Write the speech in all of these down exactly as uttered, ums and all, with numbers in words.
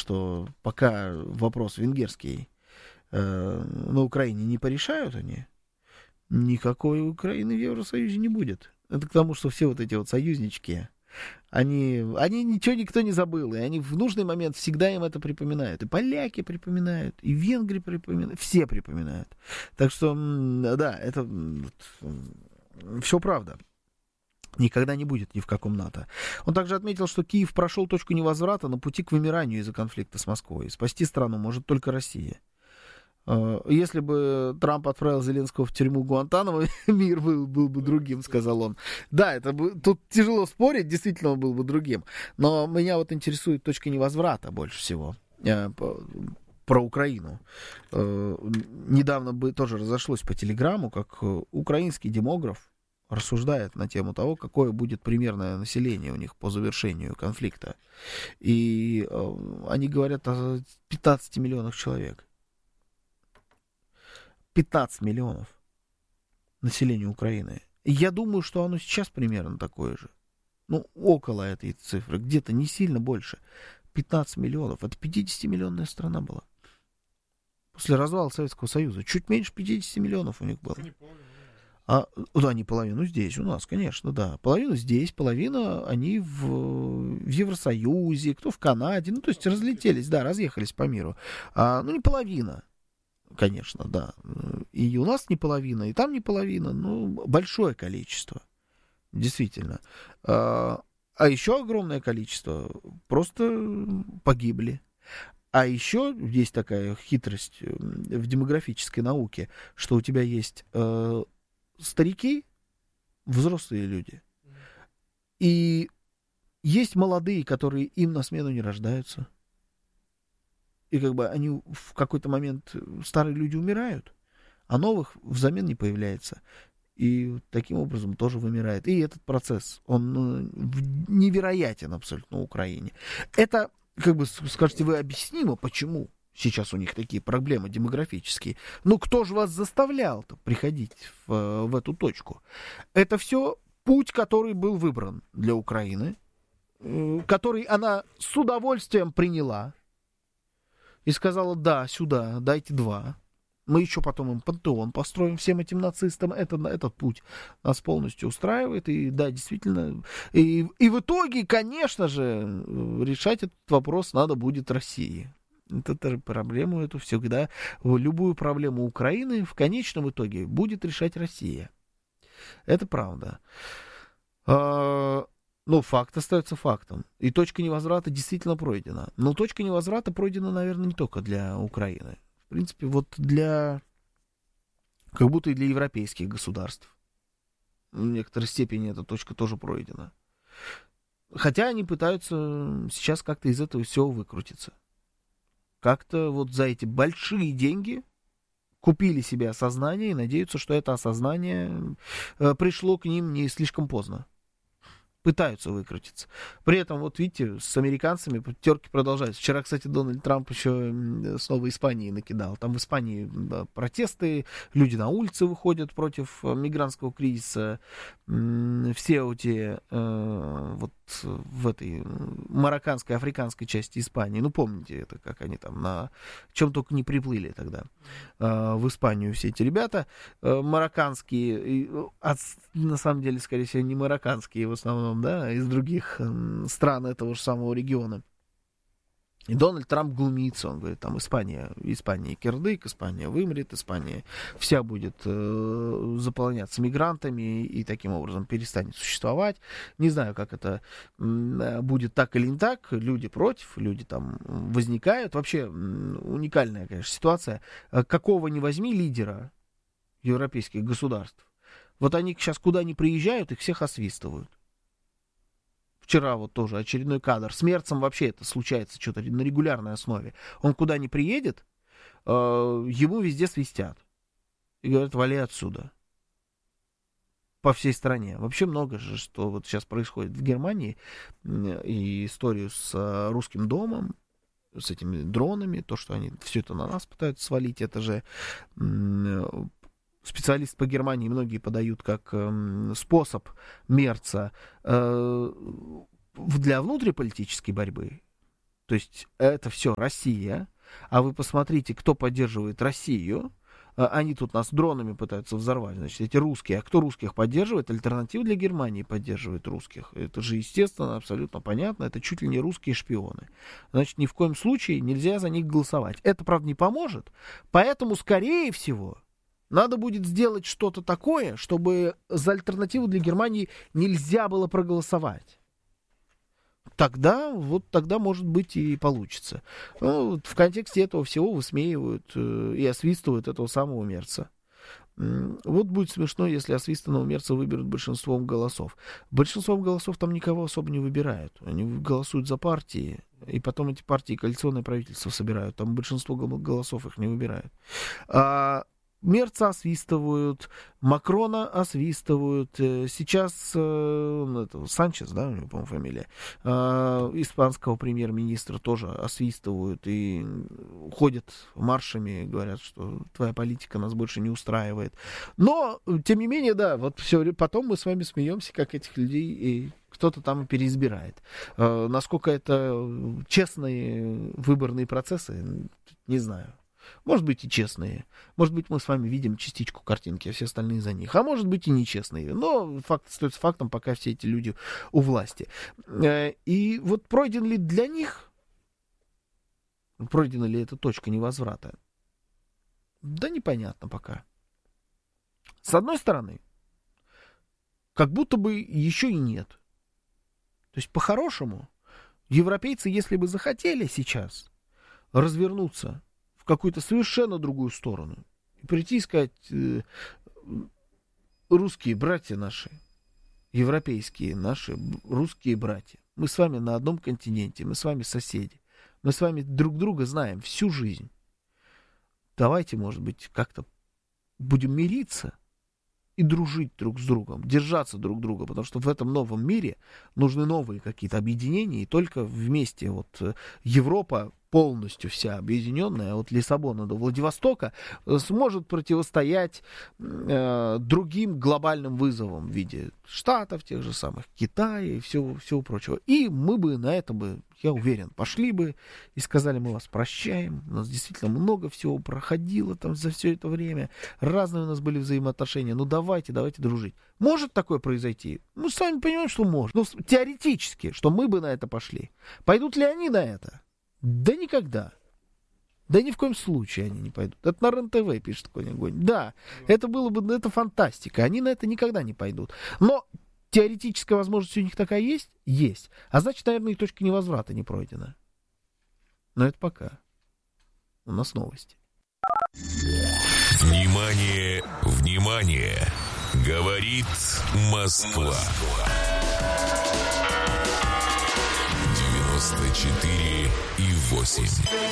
что пока вопрос венгерский э, на Украине не порешают они, никакой Украины в Евросоюзе не будет. Это к тому, что все вот эти вот союзнички, они, они ничего никто не забыл, и они в нужный момент всегда им это припоминают. И поляки припоминают, и венгры припоминают, все припоминают. Так что, да, это все правда. Никогда не будет ни в каком НАТО. Он также отметил, что Киев прошел точку невозврата на пути к вымиранию из-за конфликта с Москвой. Спасти страну может только Россия. Если бы Трамп отправил Зеленского в тюрьму Гуантанамо, мир был, был бы другим, сказал он. Да, это бы, тут тяжело спорить, действительно он был бы другим. Но меня вот интересует точка невозврата больше всего. Про Украину. Недавно бы тоже разошлось по телеграмму, как украинский демограф рассуждает на тему того, какое будет примерное население у них по завершению конфликта. И э, они говорят о пятнадцати миллионах человек. пятнадцать миллионов населения Украины. И я думаю, что оно сейчас примерно такое же. Ну, около этой цифры. Где-то не сильно больше. пятнадцать миллионов. Это пятидесятимиллионная страна была. После развала Советского Союза. Чуть меньше пятидесяти миллионов у них было. А, да, не половину здесь у нас, конечно, да. Половину здесь, половина они в, в Евросоюзе, кто в Канаде. Ну, то есть разлетелись, да, разъехались по миру. А, ну, не половина, конечно, да. И у нас не половина, и там не половина. Ну, большое количество, действительно. А, а еще огромное количество просто погибли. А еще есть такая хитрость в демографической науке, что у тебя есть... старики, взрослые люди. И есть молодые, которые им на смену не рождаются. И как бы они в какой-то момент, старые люди умирают, а новых взамен не появляется. И таким образом тоже вымирает. И этот процесс, он невероятен абсолютно на Украине. Это, как бы, скажете вы, объяснимо, почему сейчас у них такие проблемы демографические. Ну, кто же вас заставлял-то приходить в, в эту точку? Это все путь, который был выбран для Украины, который она с удовольствием приняла и сказала: да, сюда, дайте два. Мы еще потом им пантеон построим всем этим нацистам. Это, этот путь нас полностью устраивает. И да, действительно. И, и в итоге, конечно же, решать этот вопрос надо будет России. Это проблему эту всегда, любую проблему Украины в конечном итоге будет решать Россия. Это правда. А, но факт остается фактом. И точка невозврата действительно пройдена. Но точка невозврата пройдена, наверное, не только для Украины. В принципе, вот для... как будто и для европейских государств. В некоторой степени эта точка тоже пройдена. Хотя они пытаются сейчас как-то из этого всего выкрутиться. Как-то вот за эти большие деньги купили себе осознание и надеются, что это осознание э, пришло к ним не слишком поздно. Пытаются выкрутиться. При этом, вот видите, с американцами терки продолжаются. Вчера, кстати, Дональд Трамп еще снова Испании накидал. Там в Испании да, протесты, люди на улице выходят против мигрантского кризиса. Все эти э, вот в этой марокканской, африканской части Испании, ну, помните это, как они там на чем только не приплыли тогда э, в Испанию все эти ребята э, марокканские, и, а, на самом деле, скорее всего, не марокканские в основном, да, из других э, стран этого же самого региона. И Дональд Трамп глумится, он говорит, там Испания, Испания кирдык, Испания вымрет, Испания вся будет э, заполняться мигрантами и таким образом перестанет существовать. Не знаю, как это э, будет так или не так, люди против, люди там возникают. Вообще уникальная, конечно, ситуация. Какого ни возьми лидера европейских государств, вот они сейчас куда ни приезжают, их всех освистывают. Вчера вот тоже очередной кадр. С Мерцем вообще это случается что-то на регулярной основе. Он куда ни приедет, э, ему везде свистят. И говорят, вали отсюда. По всей стране. Вообще много же, что вот сейчас происходит в Германии. И историю с русским домом, с этими дронами, то, что они все это на нас пытаются свалить, это же... Специалисты по Германии многие подают как э, способ Мерца э, для внутриполитической борьбы. То есть это все Россия. А вы посмотрите, кто поддерживает Россию. Они тут нас дронами пытаются взорвать, значит, эти русские. А кто русских поддерживает? Альтернатива для Германии поддерживает русских. Это же, естественно, абсолютно понятно. Это чуть ли не русские шпионы. Значит, ни в коем случае нельзя за них голосовать. Это, правда, не поможет. Поэтому, скорее всего, надо будет сделать что-то такое, чтобы за альтернативу для Германии нельзя было проголосовать. Тогда, вот тогда, может быть, и получится. Ну, в контексте этого всего высмеивают э, и освистывают этого самого Мерца. Вот будет смешно, если освистанного Мерца выберут большинством голосов. Большинством голосов там никого особо не выбирают. Они голосуют за партии, и потом эти партии коалиционное правительство собирают. Там большинство голосов их не выбирают. А Мерца освистывают, Макрона освистывают. Сейчас э, это, Санчес, да, у него, по-моему, фамилия, э, испанского премьер-министра тоже освистывают и ходят маршами, говорят, что твоя политика нас больше не устраивает. Но, тем не менее, да, вот все, потом мы с вами смеемся, как этих людей и кто-то там переизбирает. Э, насколько это честные выборные процессы, не знаю. Может быть и честные. Может быть, мы с вами видим частичку картинки, а все остальные за них. А может быть и нечестные. Но факт остается фактом, пока все эти люди у власти. И вот пройден ли для них, пройдена ли эта точка невозврата? Да непонятно пока. С одной стороны, как будто бы еще и нет. То есть, по-хорошему, европейцы, если бы захотели сейчас развернуться какую-то совершенно другую сторону. И прийти и сказать, э, русские братья наши, европейские наши русские братья, мы с вами на одном континенте, мы с вами соседи, мы с вами друг друга знаем всю жизнь. Давайте, может быть, как-то будем мириться и дружить друг с другом, держаться друг друга, потому что в этом новом мире нужны новые какие-то объединения, и только вместе вот Европа, полностью вся объединенная, от Лиссабона до Владивостока, сможет противостоять э, другим глобальным вызовам в виде Штатов, тех же самых, Китая и всего, всего прочего. И мы бы на это бы, я уверен, пошли бы и сказали, мы вас прощаем. У нас действительно много всего проходило там за все это время. Разные у нас были взаимоотношения. Ну давайте, давайте дружить. Может такое произойти? Мы сами понимаем, что может. Ну, теоретически, что мы бы на это пошли. Пойдут ли они на это? Да никогда. Да ни в коем случае они не пойдут. Это на РЕН-ТВ пишет какой-нибудь. Да, это было бы, это фантастика. Они на это никогда не пойдут. Но теоретическая возможность у них такая есть? Есть. А значит, наверное, и точка невозврата не пройдена. Но это пока. У нас новости. Внимание, внимание! Говорит Москва. девяносто четыре и восемь.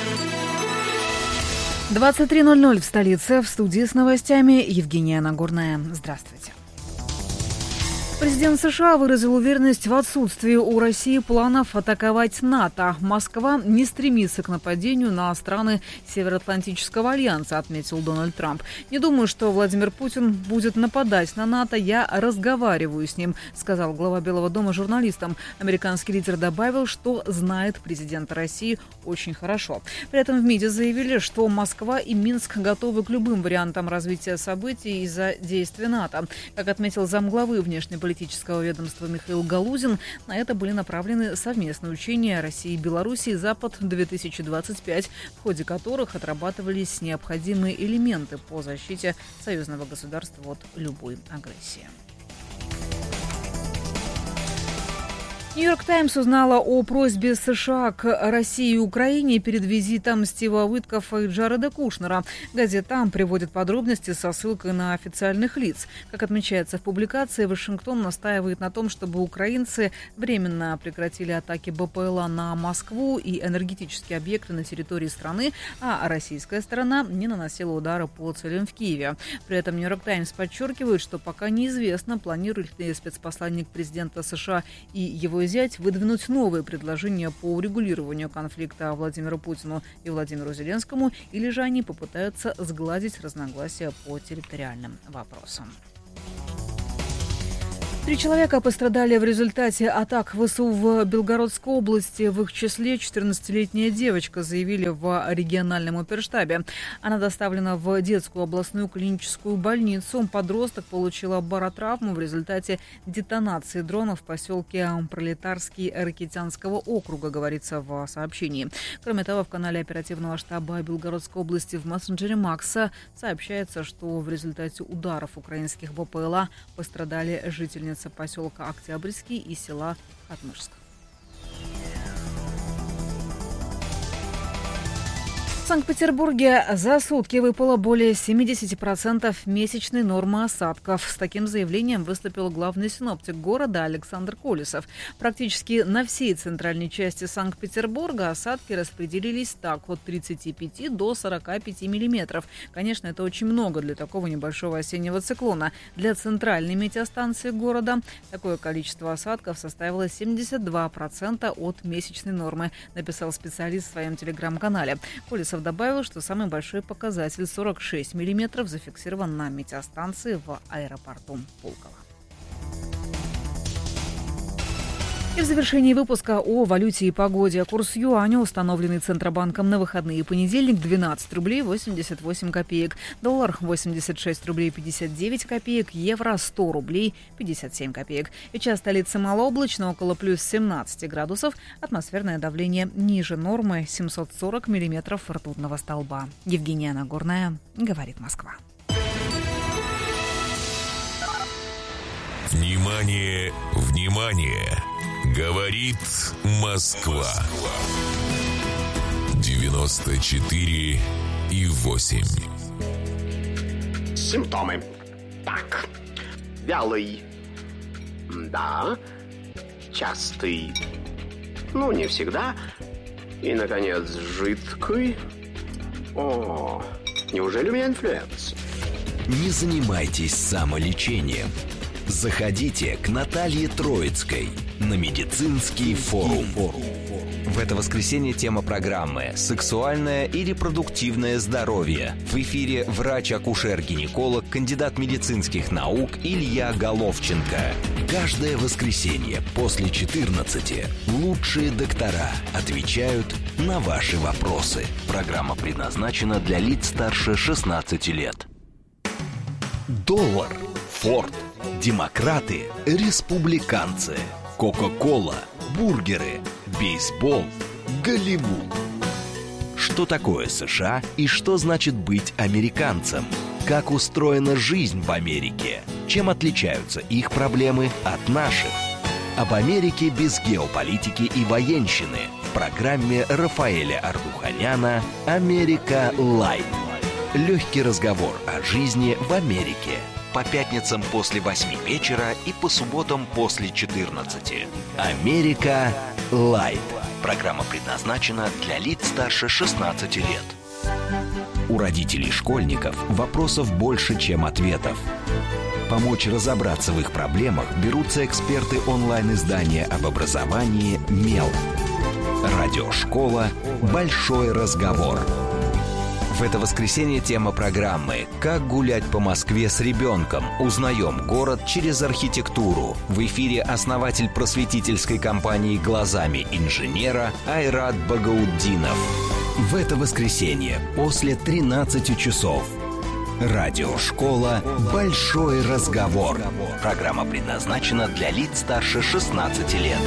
двадцать три ноль ноль в столице. В студии с новостями Евгения Нагорная. Здравствуйте. Президент США выразил уверенность в отсутствии у России планов атаковать НАТО. Москва не стремится к нападению на страны Североатлантического альянса, отметил Дональд Трамп. Не думаю, что Владимир Путин будет нападать на НАТО. Я разговариваю с ним, сказал глава Белого дома журналистам. Американский лидер добавил, что знает президента России очень хорошо. При этом в МИДе заявили, что Москва и Минск готовы к любым вариантам развития событий из-за действия НАТО. Как отметил замглавы внешнеполитического политического ведомства Михаил Галузин, на это были направлены совместные учения России и Белоруссии «Запад-две тысячи двадцать пять», в ходе которых отрабатывались необходимые элементы по защите союзного государства от любой агрессии. «Нью-Йорк Таймс» узнала о просьбе США к России и Украине перед визитом Стива Уиткоффа и Джареда Кушнера. Газета приводит подробности со ссылкой на официальных лиц. Как отмечается в публикации, Вашингтон настаивает на том, чтобы украинцы временно прекратили атаки БПЛА на Москву и энергетические объекты на территории страны, а российская сторона не наносила удары по целям в Киеве. При этом «Нью-Йорк Таймс» подчеркивает, что пока неизвестно, планирует ли спецпосланник президента США и его зять выдвинуть новые предложения по урегулированию конфликта Владимиру Путину и Владимиру Зеленскому, или же они попытаются сгладить разногласия по территориальным вопросам. Три человека пострадали в результате атак ВСУ в Белгородской области. В их числе четырнадцатилетняя девочка, заявили в региональном оперштабе. Она доставлена в детскую областную клиническую больницу. Подросток получила баротравму в результате детонации дрона в поселке Пролетарский Ракитянского округа, говорится в сообщении. Кроме того, в канале оперативного штаба Белгородской области в мессенджере Макса сообщается, что в результате ударов украинских БПЛА пострадали жительницы поселка Октябрьский и села Хатмышск. В Санкт-Петербурге за сутки выпало более семьдесят процентов месячной нормы осадков. С таким заявлением выступил главный синоптик города Александр Колесов. Практически на всей центральной части Санкт-Петербурга осадки распределились так: от тридцати пяти до сорока пяти миллиметров. Конечно, это очень много для такого небольшого осеннего циклона. Для центральной метеостанции города такое количество осадков составило семьдесят два процента от месячной нормы, написал специалист в своем телеграм-канале. Колесов добавил, что самый большой показатель сорок шесть миллиметров зафиксирован на метеостанции в аэропорту Пулково. И в завершении выпуска о валюте и погоде. Курс юаня, установленный Центробанком на выходные, понедельник, двенадцать рублей восемьдесят восемь копеек. Доллар восемьдесят шесть рублей пятьдесят девять копеек. Евро сто рублей пятьдесят семь копеек. Сейчас столица малооблачно, около плюс семнадцати градусов. Атмосферное давление ниже нормы, семьсот сорок миллиметров ртутного столба. Евгения Нагорная, говорит Москва. Внимание, внимание! Говорит Москва. девяносто четыре и восемь. Симптомы. Так. Вялый. Да. Частый. Ну, не всегда. И, наконец, жидкий. О, неужели у меня инфлюенс? Не занимайтесь самолечением. Заходите к Наталье Троицкой на медицинский форум. В это воскресенье тема программы «Сексуальное и репродуктивное здоровье». В эфире врач-акушер-гинеколог, кандидат медицинских наук Илья Головченко. Каждое воскресенье после четырнадцати лучшие доктора отвечают на ваши вопросы. Программа предназначена для лиц старше шестнадцати лет. Доллар, Форд, демократы, республиканцы, Кока-кола, бургеры, бейсбол, Голливуд. Что такое США и что значит быть американцем? Как устроена жизнь в Америке? Чем отличаются их проблемы от наших? Об Америке без геополитики и военщины в программе Рафаэля Ардуханяна «Америка Лайт». Легкий разговор о жизни в Америке. По пятницам после восьми вечера и по субботам после четырнадцати. «Америка Лайт». Программа предназначена для лиц старше шестнадцати лет. У родителей школьников вопросов больше, чем ответов. Помочь разобраться в их проблемах берутся эксперты онлайн-издания об образовании «Мел». Радиошкола «Большой разговор». В это воскресенье тема программы «Как гулять по Москве с ребенком? Узнаем город через архитектуру». В эфире основатель просветительской компании «Глазами инженера» Айрат Багаутдинов. В это воскресенье после тринадцати часов. Радиошкола «Большой разговор». Программа предназначена для лиц старше шестнадцати лет.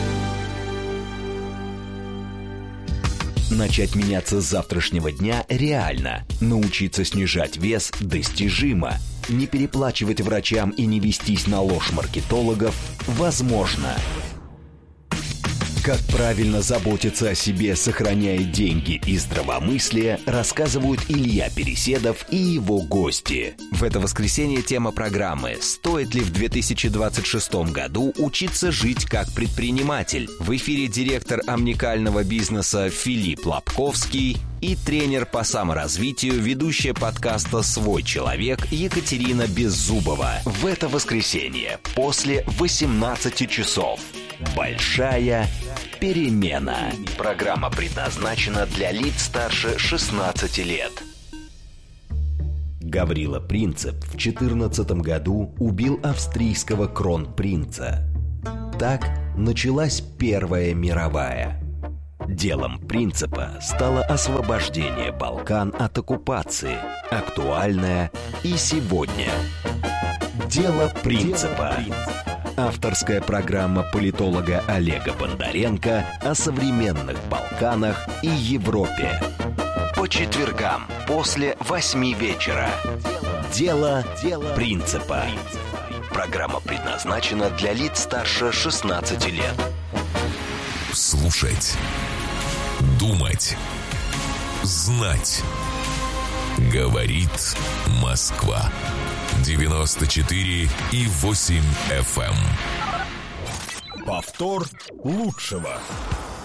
Начать меняться с завтрашнего дня реально. Научиться снижать вес достижимо. Не переплачивать врачам и не вестись на ложь маркетологов возможно. Как правильно заботиться о себе, сохраняя деньги и здравомыслие, рассказывают Илья Переседов и его гости. В это воскресенье тема программы «Стоит ли в две тысячи двадцать шестом году учиться жить как предприниматель?» В эфире директор омникального бизнеса Филипп Лобковский и тренер по саморазвитию, ведущая подкаста «Свой человек» Екатерина Беззубова. В это воскресенье после восемнадцати часов. Большая перемена. Программа предназначена для лиц старше шестнадцати лет. Гаврила Принцип в четырнадцатом году убил австрийского кронпринца. Так началась Первая мировая. Делом Принципа стало освобождение Балкан от оккупации, актуальное и сегодня. Дело Принципа. Авторская программа политолога Олега Бондаренко о современных Балканах и Европе. По четвергам после восьми вечера. Дело Принципа. Программа предназначена для лиц старше шестнадцати лет. Слушать, думать, знать. Говорит Москва. девяносто четыре и восемь эф эм. Повтор лучшего.